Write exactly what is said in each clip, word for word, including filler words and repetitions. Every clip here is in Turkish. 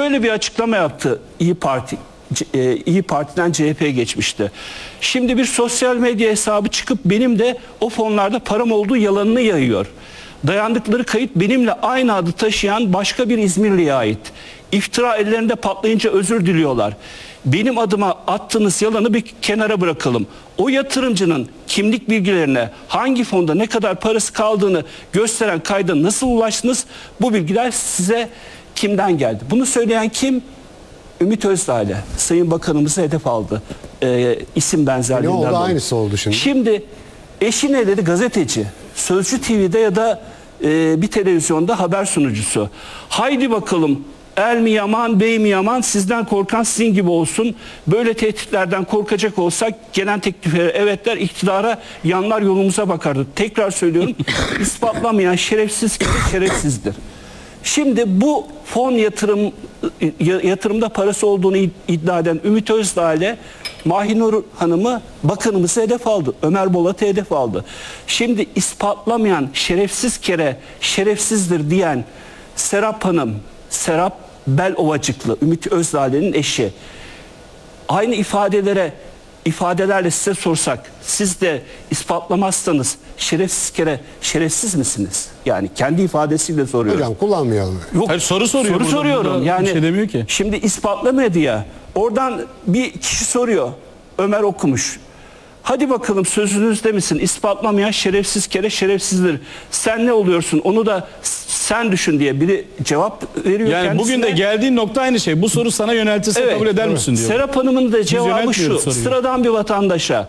şöyle bir açıklama yaptı İyi Parti. E, İyi Parti'den C H P'ye geçmişti. Şimdi bir sosyal medya hesabı çıkıp benim de o fonlarda param olduğu yalanını yayıyor. Dayandıkları kayıt benimle aynı adı taşıyan başka bir İzmirli'ye ait. İftira ellerinde patlayınca özür diliyorlar. Benim adıma attığınız yalanı bir kenara bırakalım. O yatırımcının kimlik bilgilerine hangi fonda ne kadar parası kaldığını gösteren kayda nasıl ulaştınız? Bu bilgiler size kimden geldi? Bunu söyleyen kim? Ümit Özdağ'la Sayın Bakanımızı hedef aldı. Ee, isim benzerliğinden Ne oldu? dolayı. Aynısı oldu şimdi. Şimdi eşi ne dedi? Gazeteci. Sözcü T V'de ya da e, bir televizyonda haber sunucusu. Haydi bakalım, el mi yaman, bey mi yaman, sizden korkan sizin gibi olsun. Böyle tehditlerden korkacak olsak gelen tekliflere evet der, iktidara yanlar, yolumuza bakardı. Tekrar söylüyorum, ispatlamayan şerefsiz kişi şerefsizdir. Şimdi bu fon yatırım yatırımda parası olduğunu iddia eden Ümit Özdağ ile Mahinur Hanım'ı bakanımızı hedef aldı. Ömer Bolat'ı hedef aldı. Şimdi ispatlamayan şerefsiz kere şerefsizdir diyen Serap Hanım, Serap Belovacıklı, Ümit Özdağ'ın eşi. Aynı ifadelere ifadelerle size sorsak, siz de ispatlamazsanız şerefsiz kere şerefsiz misiniz? Yani kendi ifadesiyle soruyorum. Hocam kullanmayalım. Yok, Hayır, soru soruyor. Soru burada, soruyorum. burada Yani bir şey demiyor ki. Şimdi ispatlamadı ya. Oradan bir kişi soruyor. Ömer okumuş. Hadi bakalım sözünüzde misin? İspatlamayan şerefsiz kere şerefsizdir. Sen ne oluyorsun? Onu da sen düşün diye biri cevap veriyor Yani kendisine. bugün de geldiğin nokta aynı şey. Bu soru sana yöneltilse Evet, kabul eder evet. misin diyor. Serap Hanım'ın da cevabı şu. yöneltmiyoruz soruyu. Sıradan bir vatandaşa.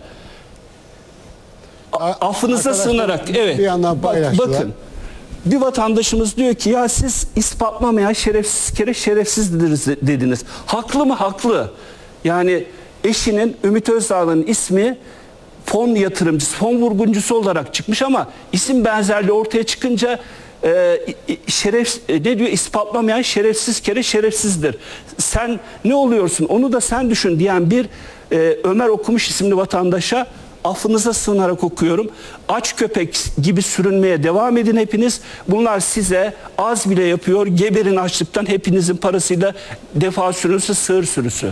A- Affınıza Arkadaşlar sığınarak. Evet. bir yandan Bak- paylaştılar. bakın. Bir vatandaşımız diyor ki ya siz ispatlamayan şerefsiz kere şerefsizdiniz dediniz. Haklı mı? Haklı. Yani eşinin Ümit Özdağ'ın ismi fon yatırımcısı, fon vurguncusu olarak çıkmış ama isim benzerliği ortaya çıkınca e, şeref e, ne diyor? İspatlamayan şerefsiz kere şerefsizdir. Sen ne oluyorsun? Onu da sen düşün diyen bir e, Ömer Okumuş isimli vatandaşa affınıza sığınarak okuyorum. Aç köpek gibi sürünmeye devam edin hepiniz. Bunlar size az bile yapıyor. Geberin açlıktan, hepinizin parasıyla defa sürüsü, sığır sürüsü.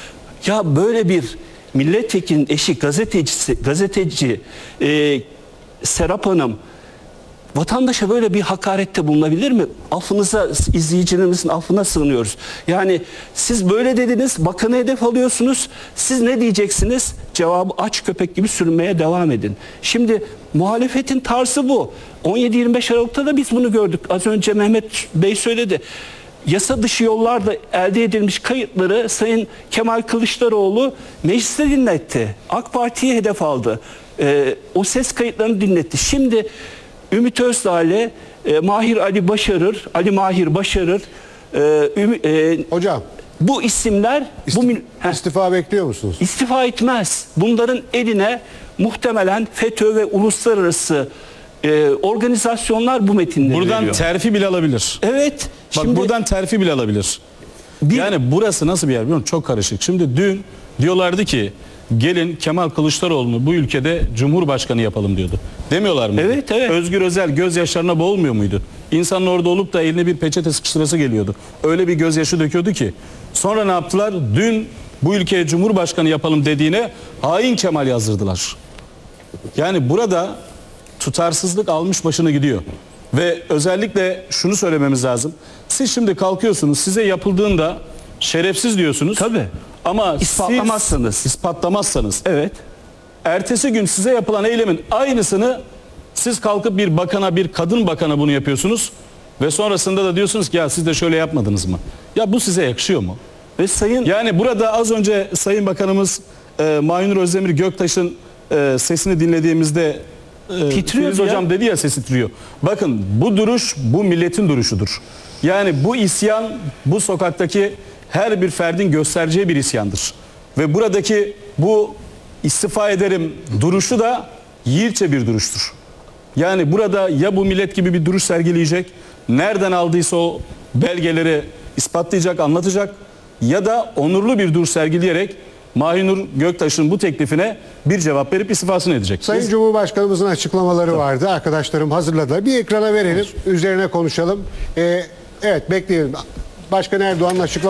Ya böyle bir milletvekilinin eşi gazetecisi, gazeteci e, Serap Hanım vatandaşa böyle bir hakarette bulunabilir mi? Affınıza, izleyicilerimizin affına sığınıyoruz. Yani siz böyle dediniz, bakanı hedef alıyorsunuz. Siz ne diyeceksiniz? Cevabı aç köpek gibi sürünmeye devam edin. Şimdi muhalefetin tarzı bu. on yedi yirmi beş Aralık'ta da biz bunu gördük. Az önce Mehmet Bey söyledi. Yasa dışı yollarda elde edilmiş kayıtları Sayın Kemal Kılıçdaroğlu mecliste dinletti. AK Parti'ye hedef aldı. Ee, o ses kayıtlarını dinletti. Şimdi Ümit Özdağ ile e, Mahir Ali Başarır, Ali Mahir Başarır, e, Ümü, e, Hocam bu isimler bu istif istifa bekliyor musunuz? istifa etmez. Bunların eline muhtemelen FETÖ ve uluslararası e, organizasyonlar bu metinleri Buradan veriyor. terfi bile alabilir. Evet. Bak Şimdi buradan terfi bile alabilir. bir, Yani burası nasıl bir yer biliyor musun? Çok karışık. Şimdi dün diyorlardı ki gelin Kemal Kılıçdaroğlu'nu bu ülkede Cumhurbaşkanı yapalım diyordu. Demiyorlar mı? Evet, evet. Özgür Özel gözyaşlarına boğulmuyor muydu? İnsanın orada olup da eline bir peçete sıkıştırası geliyordu. Öyle bir gözyaşı döküyordu ki. Sonra ne yaptılar? Dün bu ülkeye Cumhurbaşkanı yapalım dediğine hain Kemal yazdırdılar. Yani burada tutarsızlık almış başını gidiyor. Ve özellikle şunu söylememiz lazım. Siz şimdi kalkıyorsunuz, size yapıldığında şerefsiz diyorsunuz. Tabii. Ama İspatlamazsanız. siz ispatlamazsanız, evet. ertesi gün size yapılan eylemin aynısını siz kalkıp bir bakana, bir kadın bakana bunu yapıyorsunuz ve sonrasında da diyorsunuz ki ya siz de şöyle yapmadınız mı? Ya bu size yakışıyor mu? Ve sayın Yani burada az önce Sayın Bakanımız e, Mahinur Özdemir Göktaş'ın e, sesini dinlediğimizde e, Titriyor Filiz ya. Hocam dedi ya sesi titriyor. Bakın bu duruş bu milletin duruşudur. Yani bu isyan bu sokaktaki her bir ferdin göstereceği bir isyandır. Ve buradaki bu istifa ederim duruşu da yiğitçe bir duruştur. Yani burada ya bu millet gibi bir duruş sergileyecek, nereden aldıysa o belgeleri ispatlayacak, anlatacak ya da onurlu bir duruş sergileyerek Mahinur Göktaş'ın bu teklifine bir cevap verip istifasını edecek. Sayın Biz- Cumhurbaşkanımızın açıklamaları vardı. Arkadaşlarım hazırladılar. Bir ekrana verelim. Üzerine konuşalım. Ee, evet bekleyelim. Başkan Erdoğan'ın açıklamaları